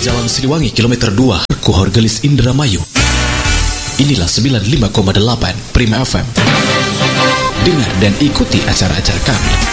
Jalan Siliwangi kilometer 2, Kohor Gelis Indramayu. Inilah 95,8 Prima FM. Dengar dan ikuti acara-acara kami.